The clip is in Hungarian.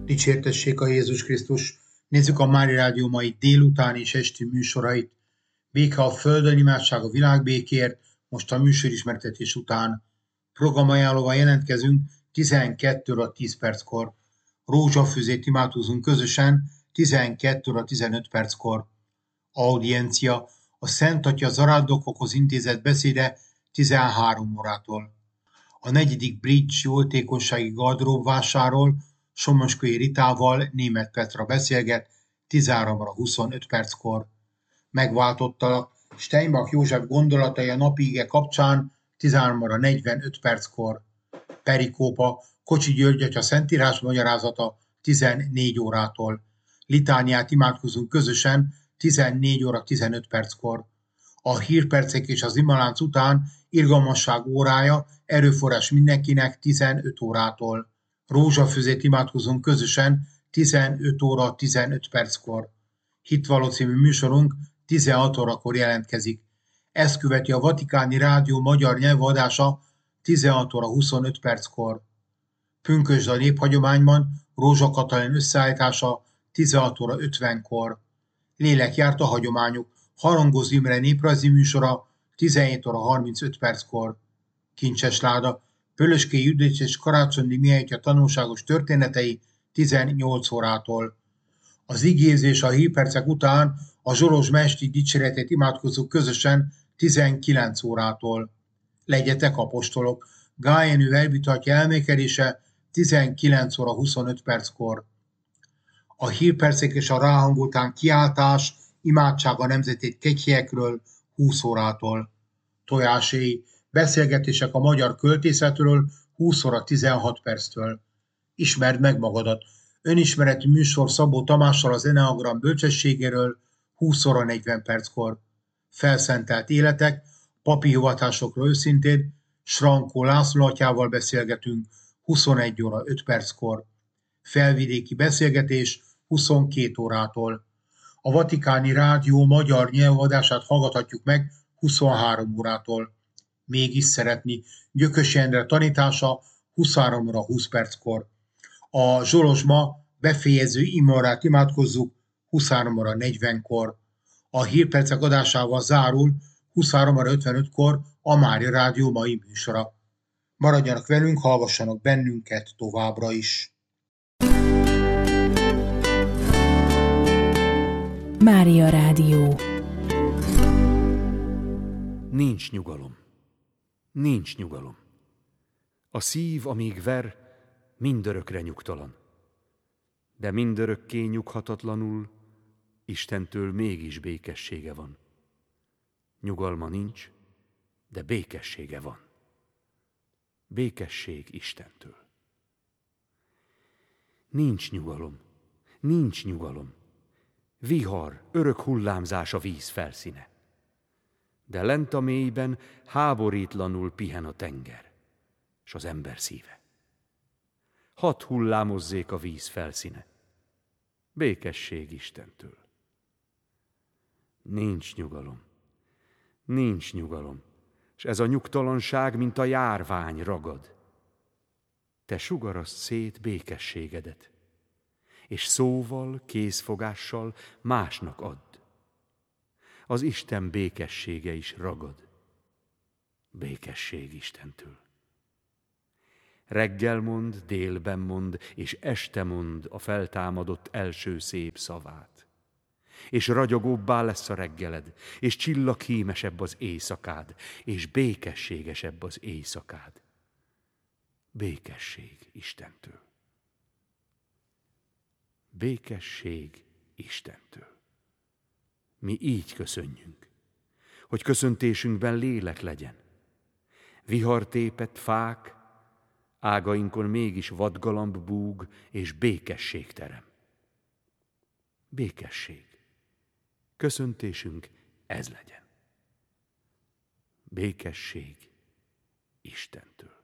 Dicsértessék a Jézus Krisztus! Nézzük a Mária Rádió mai délutáni és esti műsorait. Béke a földön, imádság a világbékért, most a műsorismertetés után. Programajánlóval jelentkezünk 12 óra 10 perckor. Rózsafüzét imádkozunk közösen 12 óra 15 perckor. Audiencia, a Szent Atya zarándokokhoz intézett beszéde 13 órától. A 4. Bridge jótékonysági gardróbvásárról Somoskői Ritával Németh Petra beszélget 13 óra 25 perckor. Megváltottalak Steinbach József gondolatai a napi ige kapcsán 13 óra 45 perckor. Perikópa Kocsi György atya szentírás magyarázata 14 órától. Litániát imádkozunk közösen 14 óra 15 perckor. A hírpercek és az imalánc után irgalmasság órája, erőforrás mindenkinek 15 órától. Rózsafüzét imádkozunk közösen 15 óra 15 perckor. Hitvaló című műsorunk 16 órakor jelentkezik. Ezt követi a Vatikáni Rádió magyar nyelvadása 16 óra 25 perckor. Pünkösd a néphagyományban Rózsa Katalin összeállítása 16 óra 50-kor. Lélek járt a hagyományok Harangozó Imre néprajzi műsora 17 óra 35 perckor. Kincses láda Pölöskei Judit és Karácsonyi Mihály atya tanulságos történetei 18 órától. Az igézés a hírpercek után a Zsolos Mesti dicséretét imádkozunk közösen 19 órától. Legyetek apostolok, Gájenő Elbita atya elmékedése 19 óra 25 perckor. A hírpercek és a ráhangoltán kiáltás, imádság a nemzetét kegyhelyekről 20 órától. Tojáséi, beszélgetések a magyar költészetről 20 óra 16 perctől. Ismerd meg magadat. Önismereti műsor Szabó Tamással az Eneagram bölcsességéről 20 óra 40 perckor. Felszentelt életek, papi hivatásokról őszintén, Srankó László atyával beszélgetünk 21 óra 5 perckor. Felvidéki beszélgetés 22 órától. A Vatikáni Rádió magyar nyelvadását hallgathatjuk meg 23 órától. Mégis szeretni Gyökösi Endre tanítása 23 óra 20 perckor. A Zsolozsma befejező imorát imádkozzuk 23 óra 40-kor. A hírpercek adásával zárul 23 óra 55-kor a Mária Rádió mai műsora. Maradjanak velünk, hallgassanak bennünket továbbra is. Mária Rádió. Nincs nyugalom. Nincs nyugalom. A szív, amíg ver, mindörökre nyugtalan. De mindörökké nyughatatlanul Istentől mégis békessége van. Nyugalma nincs, de békessége van. Békesség Istentől. Nincs nyugalom. Nincs nyugalom. Vihar, örök hullámzás a víz felszíne. De lent a mélyben háborítlanul pihen a tenger, s az ember szíve. Hadd hullámozzék a víz felszíne. Békesség Istentől. Nincs nyugalom. Nincs nyugalom, s ez a nyugtalanság, mint a járvány ragad. Te sugarasd szét békességedet, és szóval, kézfogással másnak add. Az Isten békessége is ragad. Békesség Istentől. Reggel mond, délben mond, és este mond a feltámadott első szép szavát. És ragyogóbbá lesz a reggeled, és csillaghímesebb az éjszakád, és békességesebb az éjszakád. Békesség Istentől. Békesség Istentől. Mi így köszönjünk, hogy köszöntésünkben lélek legyen. Vihartépett fák, ágainkon mégis vadgalamb búg, és békesség terem. Békesség. Köszöntésünk ez legyen. Békesség Istentől.